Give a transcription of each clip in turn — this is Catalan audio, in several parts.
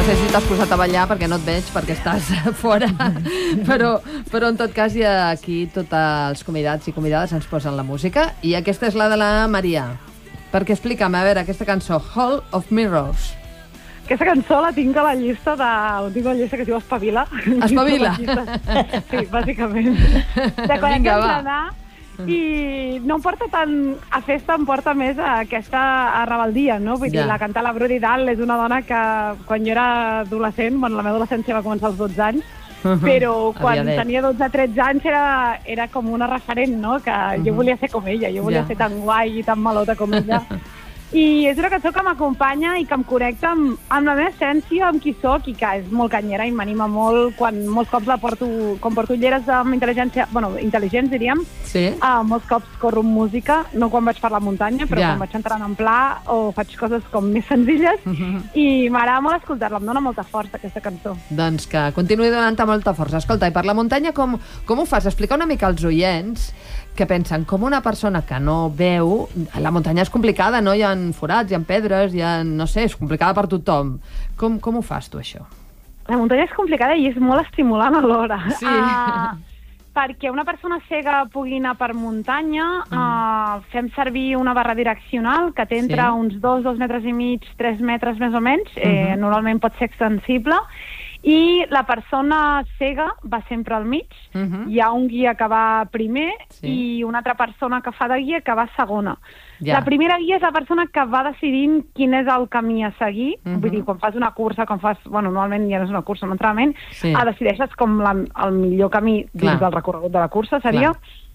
sé si t'has posat a ballar perquè no et veig, perquè estàs fora, però en tot cas aquí tots els convidats i convidades ens posen la música i aquesta és la de la Maria. Perquè explica'm, a veure, aquesta cançó, Hall of Mirrors. Aquesta cançó la tinc a la llista que es diu Espavila. Espavila? Sí, bàsicament. De quan Vinga, va. anar, i no em porta tant a festa, em porta més a aquesta rebeldia, no? Vull dir, la canta la Bruni Dahl és una dona que quan jo era adolescent, bueno, la meva adolescència va començar als 12 anys, però quan tenia 12-13 anys era com una referent, no? Que jo volia ser com ella, jo volia ser tan guai i tan malota com ella. I és una cançó que m'acompanya i que em connecta amb la meva essència, amb qui soc, i que és molt canyera i m'anima molt quan molts cops la porto, quan porto ulleres amb intel·ligència, bueno, intel·ligents, diríem, molts cops corro amb música, no quan vaig per la muntanya, però quan vaig entrant en pla o faig coses com més senzilles, i m'agrada molt escoltar-la, em dona molta força aquesta cançó. Doncs que continuï donant-te molta força. Escolta, i per la muntanya com ho fas? Explica una mica als oients que pensen com una persona que no veu... La muntanya és complicada, no? Hi ha forats, hi ha pedres, no sé, és complicada per tothom. Com ho fas tu, això? La muntanya és complicada i és molt estimulant alhora. Sí. Perquè una persona cega pugui anar per muntanya, fem servir una barra direccional que té entre uns 2 metres i mig, 3 metres més o menys, normalment pot ser extensible, i la persona cega va sempre al mig, hi ha un guia que va primer i una altra persona que fa de guia que va segona. La primera guia és la persona que va decidint quin és el camí a seguir, vull dir, quan fas una cursa, normalment ja no és una cursa, un entrenament, decideixes com el millor camí dins del recorregut de la cursa, seria,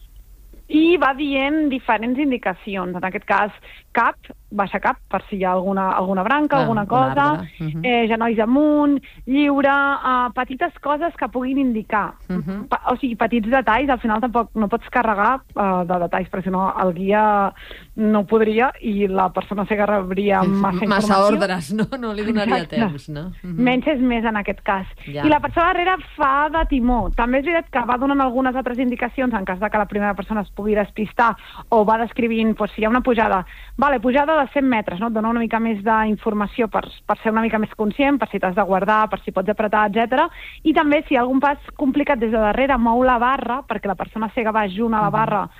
i va dient diferents indicacions, en aquest cas cap, baixa cap, per si hi ha alguna branca, alguna cosa, genolls amunt, lliure, petites coses que puguin indicar. O sigui, petits detalls, al final tampoc no pots carregar de detalls, perquè si no el guia no podria i la persona cega rebria massa informació. Massa ordres, no li donaria temps, no? Menys és més en aquest cas. I la persona darrere fa de timó. També és veritat que va donant algunes altres indicacions en cas de que la primera persona es pugui despistar o va descrivint, si hi ha una pujada, pujada de 100 metres, no? Et dona una mica més d'informació per ser una mica més conscient, per si t'has de guardar, per si pots apretar, etc. I també, si hi ha algun pas complicat des de darrere, mou la barra, perquè la persona cega va junt a la barra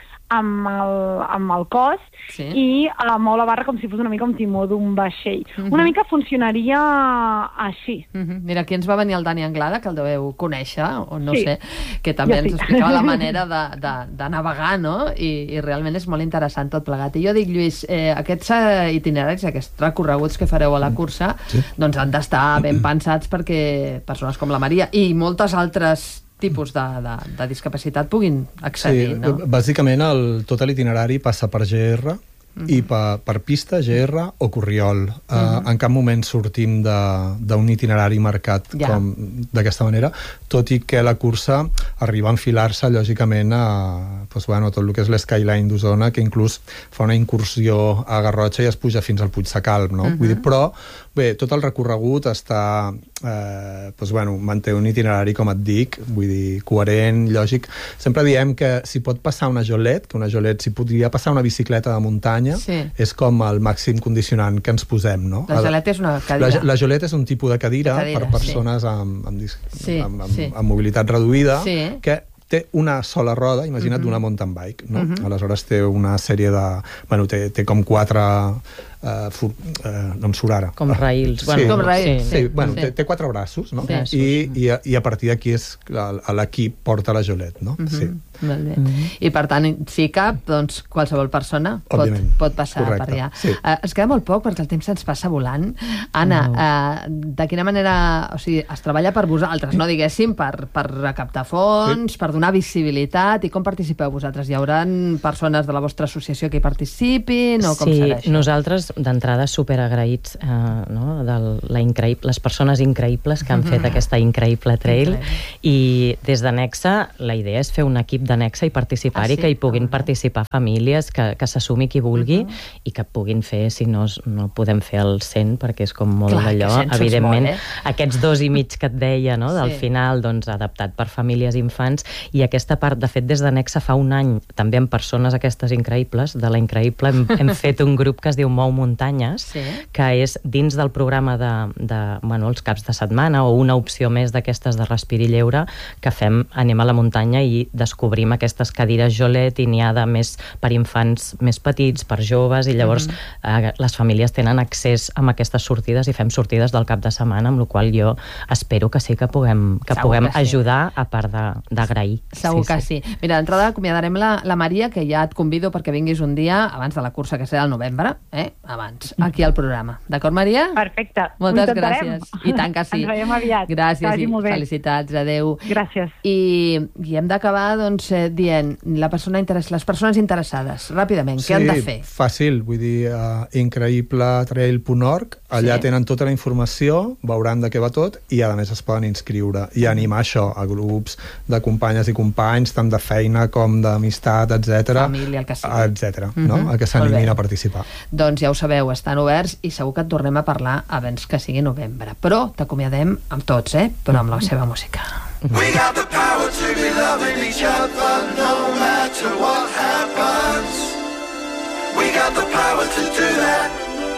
amb el cos i mou la barra com si fos una mica un timó d'un vaixell. Una mica funcionaria així. Mira, aquí ens va venir el Dani Anglada, que el deveu conèixer, o no sé, que també ens explicava la manera de navegar, no? I realment és molt interessant tot plegat. I jo dic, Lluís, aquests itineraris, aquests recorreguts que fareu a la cursa, doncs han d'estar ben pensats perquè persones com la Maria i moltes altres tipus de discapacitat puguin accedir, no? Bàsicament tot l'itinerari passa per GR i per pista, GR o Corriol. En cap moment sortim d'un itinerari marcat d'aquesta manera, tot i que la cursa arriba a enfilar-se, lògicament, a tot el que és l'Skyline d'Osona, que inclús fa una incursió a Garrotxa i es puja fins al Puig Sacalm, no? Vull dir, però, bé, tot el recorregut està... manté un itinerari, com et dic, vull dir, coherent, lògic. Sempre diem que si pot passar una jolet, si podria passar una bicicleta de muntanya, és com el màxim condicionant que ens posem, no? La jolet és una cadira. La jolet és un tipus de cadira per persones amb mobilitat reduïda, que té una sola roda, imagina't, d'una mountain bike, no? Aleshores té una sèrie de... té com 4... no em surt ara. Com rails. Com rails. Té 4 braços, no? I a partir d'aquí l'equip porta la jolet, no? Sí. Molt bé. I per tant, si cap, doncs qualsevol persona pot passar per allà. Ens queda molt poc perquè el temps ens passa volant. Anna, de quina manera es treballa per vosaltres, no diguéssim, per recaptar fons, per donar visibilitat, i com participeu vosaltres? Hi haurà persones de la vostra associació que hi participin o com serà això? Nosaltres d'entrada superagraïts de les persones increïbles que han fet aquesta increïble trail, i des de Nexa la idea és fer un equip de Nexa i participar-hi, que hi puguin participar famílies, que s'assumi qui vulgui i que puguin fer, si no podem fer el 100 perquè és com molt d'allò, evidentment, aquests 2,5 que et deia, del final, doncs adaptat per famílies i infants, i aquesta part, de fet, des de Nexa fa un any, també amb persones aquestes increïbles, de la increïble hem fet un grup que es diu Mou muntanyes, que és dins del programa els caps de setmana, o una opció més d'aquestes de respir i lleure, que anem a la muntanya i descobrim aquestes cadires Jolet, i n'hi ha de més per infants més petits, per joves, i llavors les famílies tenen accés a aquestes sortides, i fem sortides del cap de setmana, amb la qual jo espero que sí que puguem ajudar, a part d'agrair. Segur que sí. Mira, d'entrada acomiadarem la Maria, que ja et convido perquè vinguis un dia abans de la cursa, que serà al novembre, abans, aquí al programa. D'acord, Maria? Perfecte. Moltes gràcies. I tant que sí. Ens veiem aviat. Gràcies i felicitats. Adéu. Gràcies. I hem d'acabar dient les persones interessades, ràpidament, què han de fer? Sí, fàcil, vull dir, increïbletrail.org, allà tenen tota la informació, veuran de què va tot, i a més es poden inscriure i animar això a grups de companyes i companys, tant de feina com d'amistat, etc. Família, el que sigui. Etc. A que s'animin a participar. Doncs ja ho sabeu, estan oberts i segur que et tornem a parlar abans que sigui novembre. Però t'acomiadem amb tots, però amb la seva música. We got the power to be loving each other no matter what happens. We got the power to do that.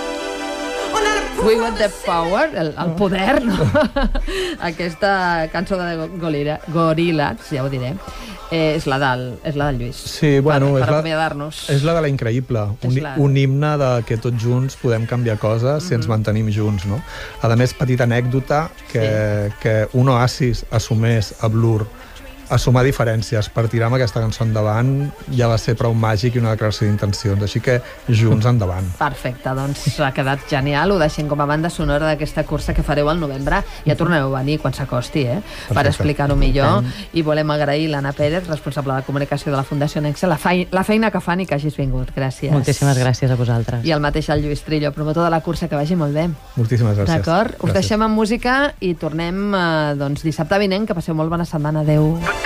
We got the power, el poder, no? Aquesta cançó de Gorillaz, ja ho diré, és la del Lluís. Sí, bueno, per acomiadar-nos. És la de la increïble, un himne de que tots junts podem canviar coses si ens mantenim junts, no? A més, petita anècdota, que un oasis assumés a Blur a sumar diferències per tirar amb aquesta cançó endavant ja va ser prou màgic i una declaració d'intencions, així que junts endavant. Perfecte, doncs ha quedat genial, ho deixem com a banda sonora d'aquesta cursa que fareu al novembre, ja torneu a venir quan s'acosti, per explicar-ho millor, i volem agrair l'Anna Pérez, responsable de comunicació de la Fundació Nexe, la feina que fan i que hagis vingut, gràcies. Moltíssimes gràcies a vosaltres. I el mateix al Lluís Trillo, promotor de la cursa, que vagi molt bé. Moltíssimes gràcies. D'acord? Us deixem amb música i tornem dissabte vinent, que passeu molt bona setmana, adeu.